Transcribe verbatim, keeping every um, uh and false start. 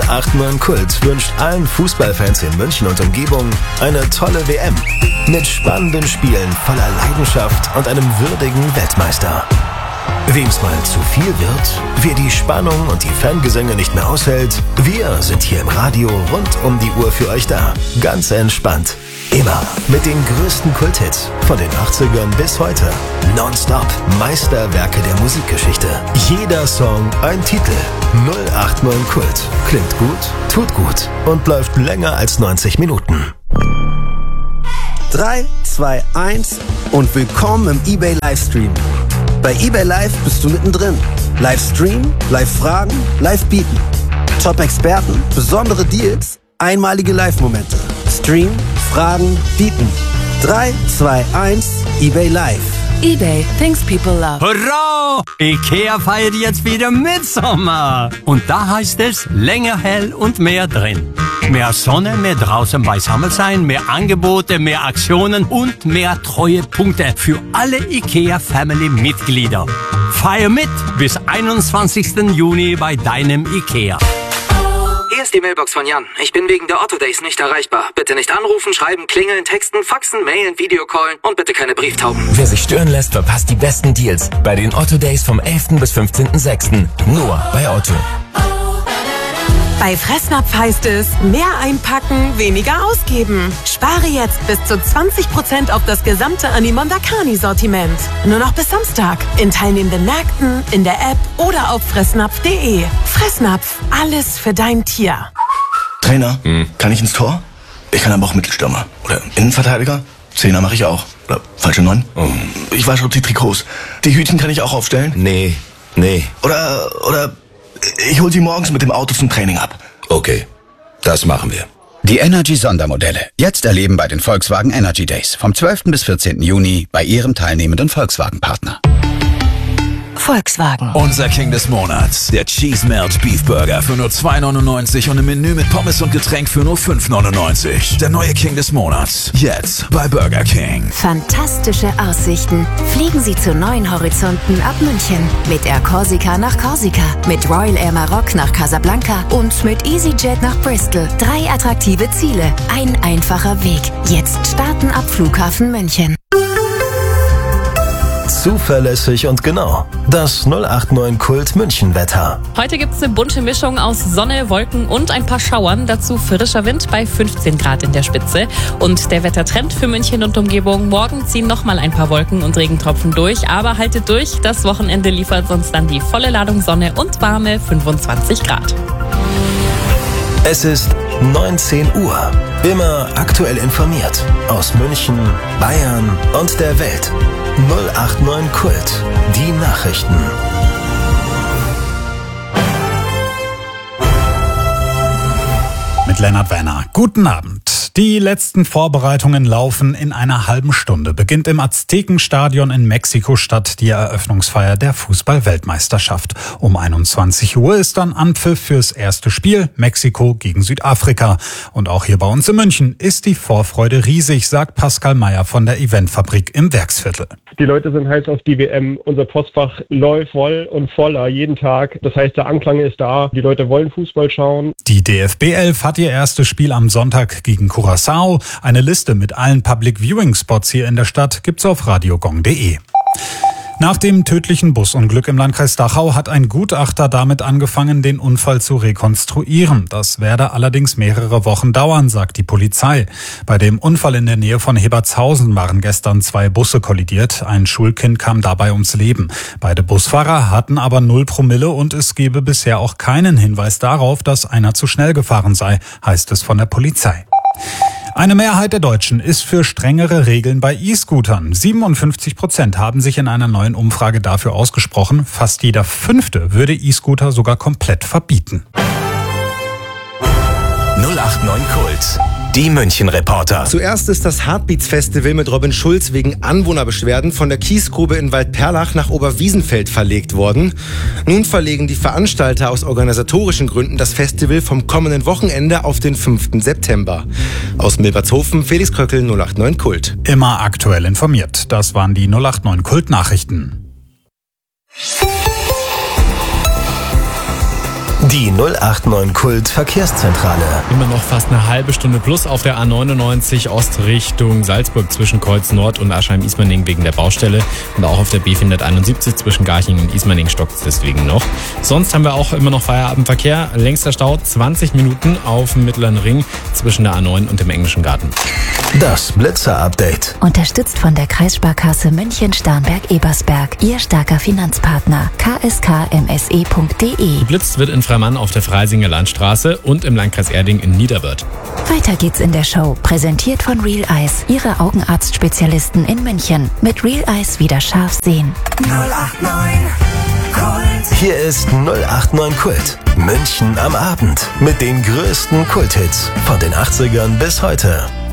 null acht neun Kult wünscht allen Fußballfans in München und Umgebung eine tolle W M. Mit spannenden Spielen voller Leidenschaft und einem würdigen Weltmeister. Wem's mal zu viel wird, wer die Spannung und die Fangesänge nicht mehr aushält, wir sind hier im Radio rund um die Uhr für euch da. Ganz entspannt. Immer mit den größten Kulthits von den achtzigern bis heute. Nonstop Meisterwerke der Musikgeschichte. Jeder Song ein Titel. null acht neun Kult. Klingt gut, tut gut und läuft länger als neunzig Minuten. drei, zwei, eins und willkommen im eBay Livestream. Bei eBay Live bist du mittendrin. Livestream, Live-Fragen, Live-Bieten. Top-Experten, besondere Deals, einmalige Live-Momente. Stream, Fragen, Bieten. drei, zwei, eins, eBay Live. eBay, things people love. Hurra! IKEA feiert jetzt wieder Mitsommer. Und da heißt es länger hell und mehr drin. Mehr Sonne, mehr draußen beisammen sein, mehr Angebote, mehr Aktionen und mehr Treuepunkte für alle IKEA-Family-Mitglieder. Feier mit bis einundzwanzigsten Juni bei deinem IKEA. Hier ist die Mailbox von Jan. Ich bin wegen der Otto Days nicht erreichbar. Bitte nicht anrufen, schreiben, klingeln, texten, faxen, mailen, Videocallen und bitte keine Brieftauben. Wer sich stören lässt, verpasst die besten Deals bei den Otto Days vom elften bis fünfzehnten sechsten Nur bei Otto. Bei Fressnapf heißt es, mehr einpacken, weniger ausgeben. Spare jetzt bis zu zwanzig Prozent auf das gesamte Animonda Carni-Sortiment. Nur noch bis Samstag. In teilnehmenden Märkten, in der App oder auf fressnapf punkt de. Fressnapf, alles für dein Tier. Trainer, hm. kann ich ins Tor? Ich kann aber auch Mittelstürmer. Oder Innenverteidiger? Zehner mache ich auch. Oder falsche Neun? Oh. Ich wasche die Trikots. Die Hütchen kann ich auch aufstellen? Nee, nee. Oder, oder... Ich hol sie morgens mit dem Auto zum Training ab. Okay, das machen wir. Die Energy-Sondermodelle. Jetzt erleben bei den Volkswagen Energy Days. Vom zwölften bis vierzehnten Juni bei Ihrem teilnehmenden Volkswagen-Partner. Volkswagen. Unser King des Monats. Der Cheese Melt Beef Burger für nur zwei neunundneunzig und im Menü mit Pommes und Getränk für nur fünf neunundneunzig. Der neue King des Monats. Jetzt bei Burger King. Fantastische Aussichten. Fliegen Sie zu neuen Horizonten ab München. Mit Air Corsica nach Korsika. Mit Royal Air Maroc nach Casablanca. Und mit EasyJet nach Bristol. Drei attraktive Ziele. Ein einfacher Weg. Jetzt starten ab Flughafen München. Zuverlässig und genau. Das null acht neun Kult München Wetter. Heute gibt's eine bunte Mischung aus Sonne, Wolken und ein paar Schauern. Dazu frischer Wind bei fünfzehn Grad in der Spitze. Und der Wettertrend für München und Umgebung. Morgen ziehen nochmal ein paar Wolken und Regentropfen durch. Aber haltet durch, das Wochenende liefert sonst dann die volle Ladung Sonne und warme fünfundzwanzig Grad. Es ist neunzehn Uhr. Immer aktuell informiert. Aus München, Bayern und der Welt. null acht neun Kult. Die Nachrichten. Mit Lennart Werner. Guten Abend. Die letzten Vorbereitungen laufen. In einer halben Stunde beginnt im Aztekenstadion in Mexiko-Stadt die Eröffnungsfeier der Fußball-Weltmeisterschaft. Um einundzwanzig Uhr ist dann Anpfiff fürs erste Spiel, Mexiko gegen Südafrika. Und auch hier bei uns in München ist die Vorfreude riesig, sagt Pascal Meyer von der Eventfabrik im Werksviertel. Die Leute sind heiß auf die W M. Unser Postfach läuft voll und voller jeden Tag. Das heißt, der Anklang ist da. Die Leute wollen Fußball schauen. Die D F B elf hat ihr erstes Spiel am Sonntag gegen Curaçao. Eine Liste mit allen Public Viewing Spots hier in der Stadt gibt's auf radiogong punkt de. Nach dem tödlichen Busunglück im Landkreis Dachau hat ein Gutachter damit angefangen, den Unfall zu rekonstruieren. Das werde allerdings mehrere Wochen dauern, sagt die Polizei. Bei dem Unfall in der Nähe von Hebertshausen waren gestern zwei Busse kollidiert. Ein Schulkind kam dabei ums Leben. Beide Busfahrer hatten aber null Promille und es gebe bisher auch keinen Hinweis darauf, dass einer zu schnell gefahren sei, heißt es von der Polizei. Eine Mehrheit der Deutschen ist für strengere Regeln bei E-Scootern. siebenundfünfzig Prozent haben sich in einer neuen Umfrage dafür ausgesprochen. Fast jeder Fünfte würde E-Scooter sogar komplett verbieten. null acht neun Kult. Die München-Reporter. Zuerst ist das Heartbeats-Festival mit Robin Schulz wegen Anwohnerbeschwerden von der Kiesgrube in Waldperlach nach Oberwiesenfeld verlegt worden. Nun verlegen die Veranstalter aus organisatorischen Gründen das Festival vom kommenden Wochenende auf den fünften September. Aus Milbertshofen, Felix Kröckel, null acht neun Kult. Immer aktuell informiert. Das waren die null acht neun Kult-Nachrichten. Die null acht neun Kult Verkehrszentrale. Immer noch fast eine halbe Stunde plus auf der A neunundneunzig Ost Richtung Salzburg zwischen Kreuz Nord und Aschheim-Ismaning wegen der Baustelle. Und auch auf der B vierhunderteinundsiebzig zwischen Garching und Ismaning stockt es deswegen noch. Sonst haben wir auch immer noch Feierabendverkehr. Längster Stau zwanzig Minuten auf dem Mittleren Ring zwischen der A neun und dem Englischen Garten. Das Blitzer-Update. Unterstützt von der Kreissparkasse München-Starnberg-Ebersberg. Ihr starker Finanzpartner. k s k m s e punkt d e. Geblitzt wird in Freimann auf der Freisinger Landstraße und im Landkreis Erding in Niederwörth. Weiter geht's in der Show. Präsentiert von Real Eyes. Ihre Augenarztspezialisten in München. Mit Real Eyes wieder scharf sehen. null acht neun Kult. Hier ist null acht neun Kult. München am Abend. Mit den größten Kulthits von den achtzigern bis heute.